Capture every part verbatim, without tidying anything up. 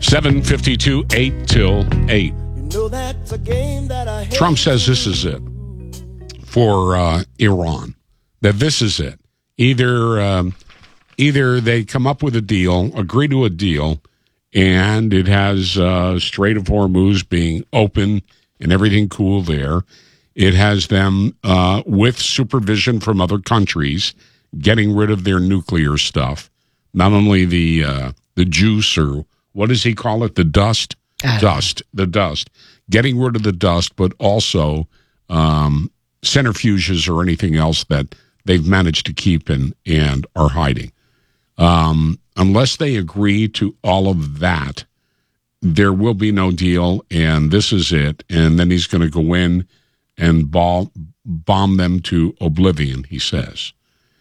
seven fifty-two, eight till eight. Trump says this is it for uh, Iran, that this is it. Either um, either they come up with a deal, agree to a deal, and it has uh, Strait of Hormuz being open and everything cool there. It has them, uh, with supervision from other countries, getting rid of their nuclear stuff. Not only the uh, the juice, or what does he call it? The dust? Dust. The dust. Getting rid of the dust, but also um, centrifuges or anything else that they've managed to keep in, and are hiding. Um, unless they agree to all of that, there will be no deal, and this is it. And then he's going to go in and ball, bomb them to oblivion, he says.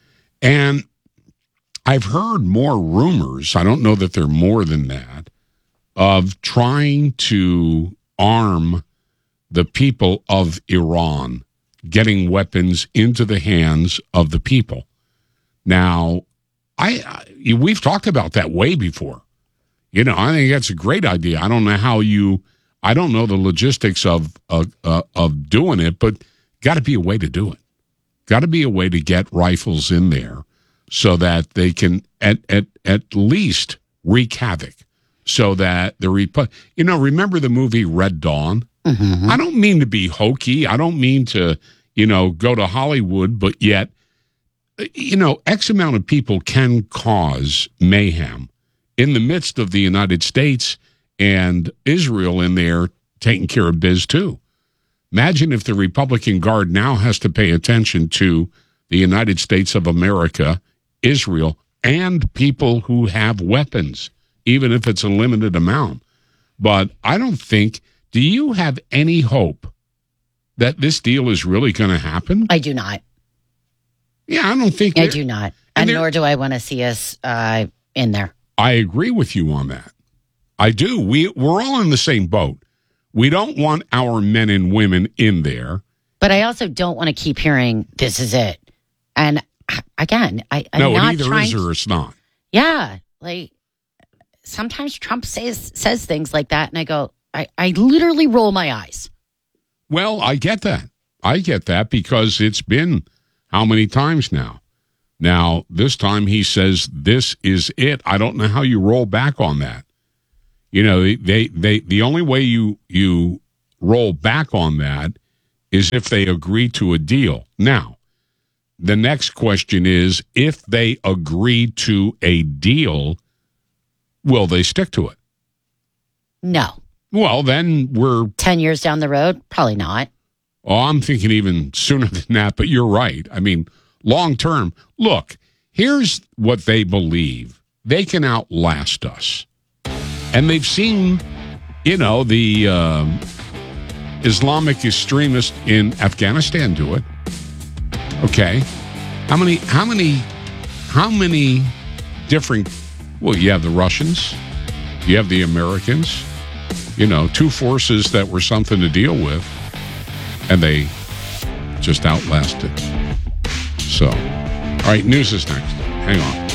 And I've heard more rumors, I don't know that they're more than that, of trying to arm the people of Iran, getting weapons into the hands of the people. Now, I, I we've talked about that way before. You know, I think that's a great idea. I don't know how you, I don't know the logistics of uh, uh, of doing it, but got to be a way to do it. Got to be a way to get rifles in there so that they can at at at least wreak havoc. So that the Repu- you know, remember the movie Red Dawn? Mm-hmm. I don't mean to be hokey. I don't mean to, you know, go to Hollywood, but yet, you know, X amount of people can cause mayhem in the midst of the United States and Israel in there taking care of biz too. Imagine if the Republican Guard now has to pay attention to the United States of America, Israel, and people who have weapons, even if it's a limited amount. But I don't think, do you have any hope that this deal is really going to happen? I do not. Yeah, I don't think. I do not. And, and nor do I want to see us uh, in there. I agree with you on that. I do. We, we're all in the same boat. We don't want our men and women in there. But I also don't want to keep hearing, this is it. And again, I, I'm no, not it either trying is or it's not. Yeah, like sometimes Trump says says things like that, and I go, I, I literally roll my eyes. Well, I get that. I get that because it's been how many times now? Now, this time he says, this is it. I don't know how you roll back on that. You know, they, they, the only way you, you roll back on that is if they agree to a deal. Now, the next question is, if they agree to a deal, will they stick to it? No. Well, then we're... Ten years down the road? Probably not. Oh, I'm thinking even sooner than that, but you're right. I mean, long term, look, here's what they believe. They can outlast us. And they've seen, you know, the uh, Islamic extremists in Afghanistan do it. Okay. How many, how many, how many different, well, you have the Russians, you have the Americans, you know, two forces that were something to deal with, and they just outlasted. So, all right, news is next. Hang on.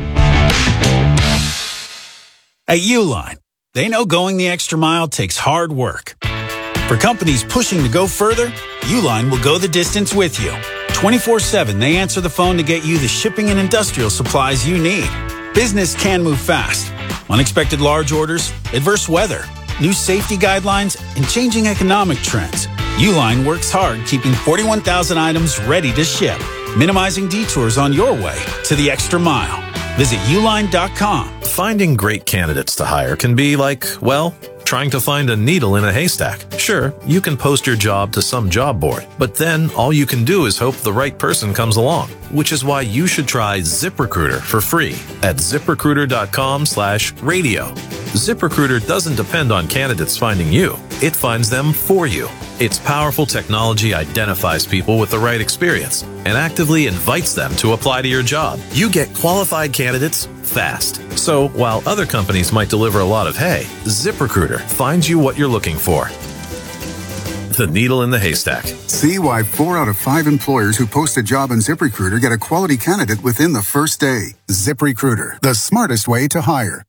At Uline, they know going the extra mile takes hard work. For companies pushing to go further, Uline will go the distance with you. twenty-four seven, they answer the phone to get you the shipping and industrial supplies you need. Business can move fast. Unexpected large orders, adverse weather, new safety guidelines, and changing economic trends. Uline works hard keeping forty-one thousand items ready to ship, minimizing detours on your way to the extra mile. Visit uline dot com. Finding great candidates to hire can be like, well, trying to find a needle in a haystack. Sure, you can post your job to some job board, but then all you can do is hope the right person comes along, which is why you should try ZipRecruiter for free at zip recruiter dot com slash radio. ZipRecruiter doesn't depend on candidates finding you. It finds them for you. Its powerful technology identifies people with the right experience and actively invites them to apply to your job. You get qualified candidates fast. So while other companies might deliver a lot of hay, ZipRecruiter finds you what you're looking for. The needle in the haystack. See why four out of five employers who post a job on ZipRecruiter get a quality candidate within the first day. ZipRecruiter, the smartest way to hire.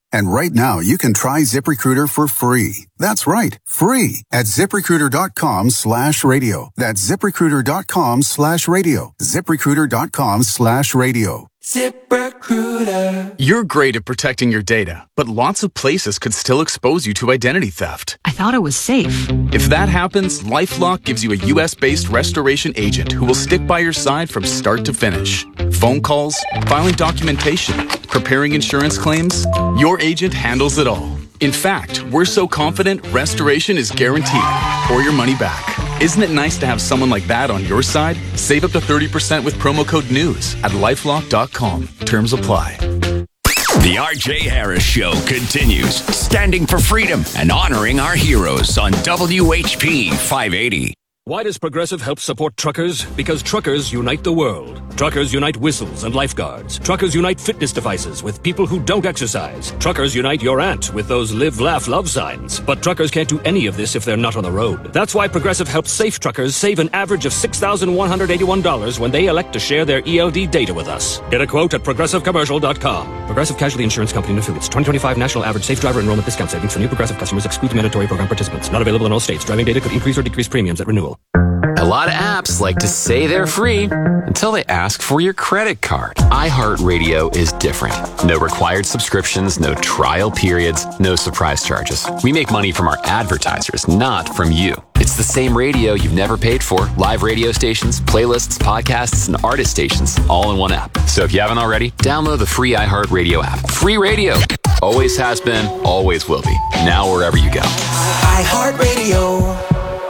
And right now, you can try ZipRecruiter for free. That's right, free at ZipRecruiter.com slash radio. That's ZipRecruiter.com slash radio. ZipRecruiter.com slash radio. ZipRecruiter. You're great at protecting your data, but lots of places could still expose you to identity theft. I thought it was safe. If that happens, LifeLock gives you a U S-based restoration agent who will stick by your side from start to finish. Phone calls, filing documentation, preparing insurance claims, your agent handles it all. In fact, we're so confident restoration is guaranteed or your money back. Isn't it nice to have someone like that on your side? Save up to thirty percent with promo code NEWS at lifelock dot com. Terms apply. The R J Harris Show continues, standing for freedom and honoring our heroes on W H P five eighty. Why does Progressive help support truckers? Because truckers unite the world. Truckers unite whistles and lifeguards. Truckers unite fitness devices with people who don't exercise. Truckers unite your aunt with those live, laugh, love signs. But truckers can't do any of this if they're not on the road. That's why Progressive helps safe truckers save an average of six thousand one hundred eighty-one dollars when they elect to share their E L D data with us. Get a quote at progressive commercial dot com. Progressive Casualty Insurance Company and Affiliates. twenty twenty-five National Average Safe Driver Enrollment Discount Savings for new Progressive customers excludes mandatory program participants. Not available in all states. Driving data could increase or decrease premiums at renewal. A lot of apps like to say they're free until they ask for your credit card. iHeartRadio is different. No required subscriptions, no trial periods, no surprise charges. We make money from our advertisers, not from you. It's the same radio you've never paid for. Live radio stations, playlists, podcasts, and artist stations, all in one app. So if you haven't already, download the free iHeartRadio app. Free radio. Always has been, always will be. Now wherever you go. iHeartRadio.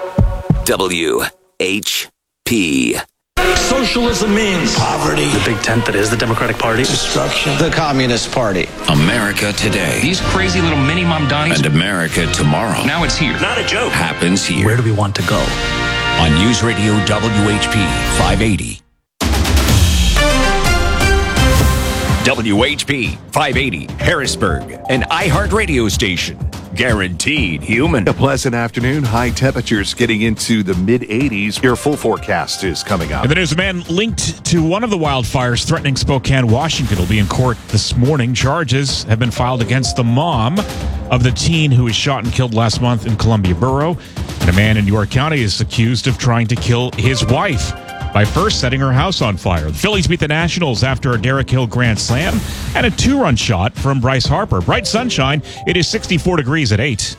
W H P. Socialism means poverty. The big tent that is the Democratic Party. Destruction. The Communist Party. America today. These crazy little mini mom donnies. And America tomorrow. Now it's here. Not a joke. Happens here. Where do we want to go? On News Radio W H P five eighty. W H P five eighty, Harrisburg, an iHeart radio station. Guaranteed human. A pleasant afternoon. High temperatures getting into the mid eighties. Your full forecast is coming up. And the news, a man linked to one of the wildfires threatening Spokane, Washington, will be in court this morning. Charges have been filed against the mom of the teen who was shot and killed last month in Columbia Borough. And a man in York County is accused of trying to kill his wife by first setting her house on fire. The Phillies beat the Nationals after a Derek Hill grand slam and a two-run shot from Bryce Harper. Bright sunshine. It is sixty-four degrees at eight.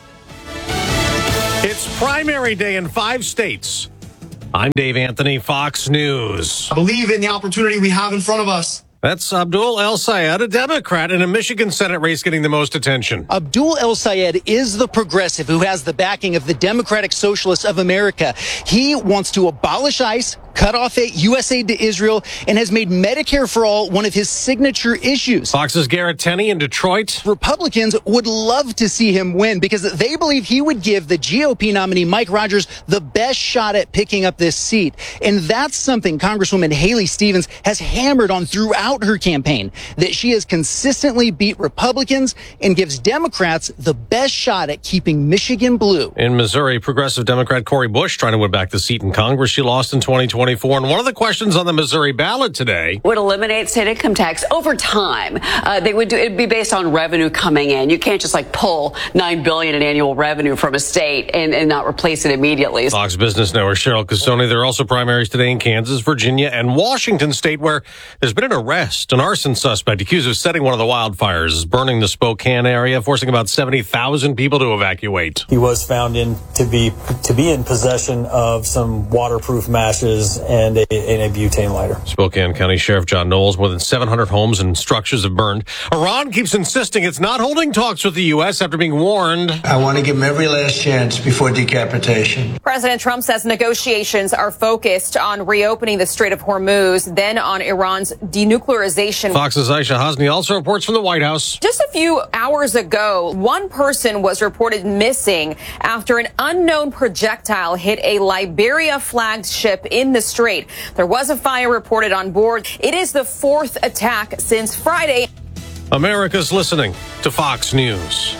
It's primary day in five states. I'm Dave Anthony, Fox News. I believe in the opportunity we have in front of us. That's Abdul El Sayed, a Democrat in a Michigan Senate race getting the most attention. Abdul El Sayed is the progressive who has the backing of the Democratic Socialists of America. He wants to abolish ICE, cut off U S aid to Israel, and has made Medicare for All one of his signature issues. Fox's Garrett Tenney in Detroit. Republicans would love to see him win because they believe he would give the G O P nominee Mike Rogers the best shot at picking up this seat. And that's something Congresswoman Haley Stevens has hammered on throughout her campaign, that she has consistently beat Republicans and gives Democrats the best shot at keeping Michigan blue. In Missouri, progressive Democrat Cori Bush trying to win back the seat in Congress she lost in twenty twenty-four. And one of the questions on the Missouri ballot today would eliminate state income tax over time. Uh, they would do it'd be based on revenue coming in. You can't just like pull nine billion in annual revenue from a state and, and not replace it immediately. Fox Business Network Cheryl Casoni. There are also primaries today in Kansas, Virginia, and Washington State, where there's been an arrest. An arson suspect accused of setting one of the wildfires, burning the Spokane area, forcing about seventy thousand people to evacuate. He was found in to be to be in possession of some waterproof matches and a, and a butane lighter. Spokane County Sheriff John Knowles, more than seven hundred homes and structures have burned. Iran keeps insisting it's not holding talks with the U S after being warned. I want to give them every last chance before decapitation. President Trump says negotiations are focused on reopening the Strait of Hormuz, then on Iran's denuclearization. Fox's Aisha Hasni also reports from the White House. Just a few hours ago, one person was reported missing after an unknown projectile hit a Liberia-flagged ship in the Strait. There was a fire reported on board. It is the fourth attack since Friday. America's listening to Fox News.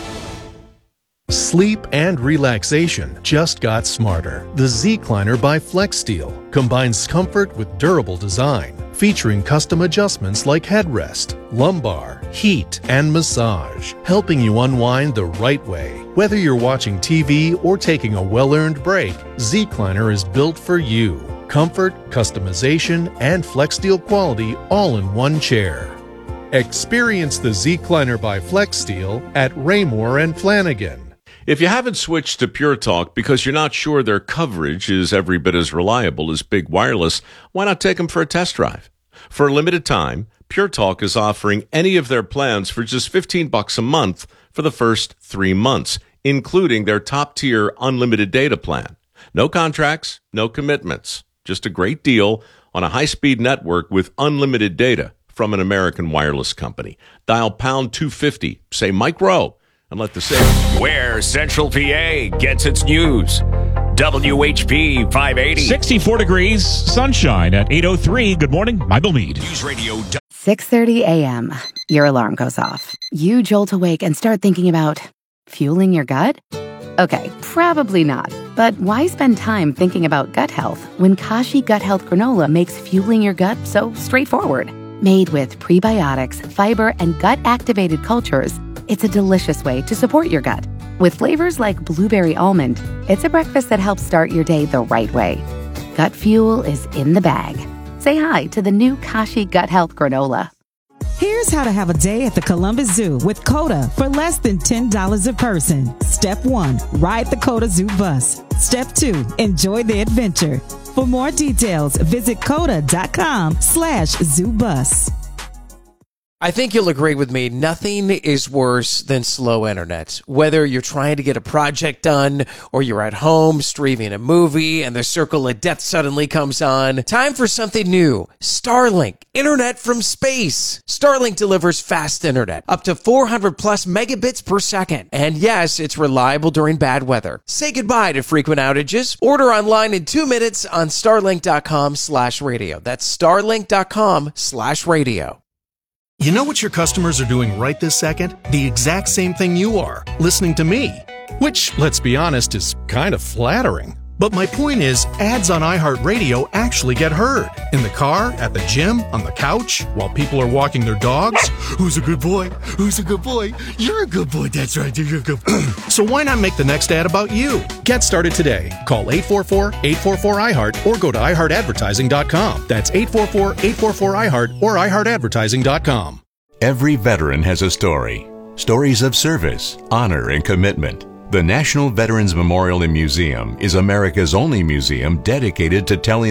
Sleep and relaxation just got smarter. The Zecliner by FlexSteel combines comfort with durable design featuring custom adjustments like headrest, lumbar, heat, and massage, helping you unwind the right way. Whether you're watching T V or taking a well-earned break, Zecliner is built for you. Comfort, customization, and FlexSteel quality all in one chair. Experience the Zecliner by FlexSteel at Raymore and Flanagan. If you haven't switched to Pure Talk because you're not sure their coverage is every bit as reliable as Big Wireless, why not take them for a test drive? For a limited time, Pure Talk is offering any of their plans for just fifteen bucks a month for the first three months, including their top-tier unlimited data plan. No contracts, no commitments. Just a great deal on a high-speed network with unlimited data from an American wireless company. Dial pound two fifty, say Mike Rowe, and let the sales. Where Central P A gets its news. W H P five eighty. sixty-four degrees, sunshine at eight oh three. Good morning, Michael Meade. News Radio. six thirty a.m. Your alarm goes off. You jolt awake and start thinking about fueling your gut? Okay, probably not. But why spend time thinking about gut health when Kashi Gut Health Granola makes fueling your gut so straightforward? Made with prebiotics, fiber, and gut-activated cultures, it's a delicious way to support your gut. With flavors like blueberry almond, it's a breakfast that helps start your day the right way. Gut fuel is in the bag. Say hi to the new Kashi Gut Health Granola. Here's how to have a day at the Columbus Zoo with COTA for less than ten dollars a person. Step one, ride the COTA Zoo bus. Step two, enjoy the adventure. For more details, visit coda.com slash zoo bus. I think you'll agree with me, nothing is worse than slow internet. Whether you're trying to get a project done or you're at home streaming a movie and the circle of death suddenly comes on, time for something new. Starlink, internet from space. Starlink delivers fast internet, up to four hundred plus megabits per second. And yes, it's reliable during bad weather. Say goodbye to frequent outages. Order online in two minutes on starlink.com slash radio. That's starlink.com slash radio. You know what your customers are doing right this second? The exact same thing you are, listening to me. Which, let's be honest, is kind of flattering. But my point is, ads on iHeartRadio actually get heard. In the car, at the gym, on the couch, while people are walking their dogs. Who's a good boy? Who's a good boy? You're a good boy, that's right, you're a good boy. So why not make the next ad about you? Get started today. Call eight four four, eight four four, I heart or go to i heart advertising dot com. That's eight four four, eight four four, I heart or i heart advertising dot com. Every veteran has a story. Stories of service, honor, and commitment. The National Veterans Memorial and Museum is America's only museum dedicated to telling